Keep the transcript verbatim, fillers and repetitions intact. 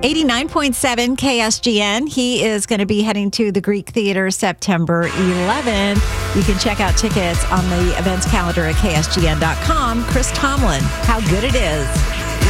eighty-nine point seven K S G N. He is going to be heading to the Greek Theater September eleventh. You can check out tickets on the events calendar at K S G N dot com. Chris Tomlin, how good it is.